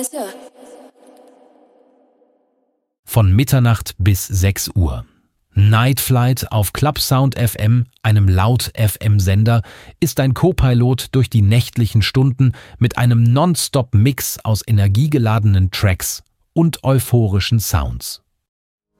Von Mitternacht bis 6 Uhr. Night Flight auf Clubsound FM, einem Laut-FM-Sender, ist ein Co-Pilot durch die nächtlichen Stunden mit einem Non-Stop-Mix aus energiegeladenen Tracks und euphorischen Sounds.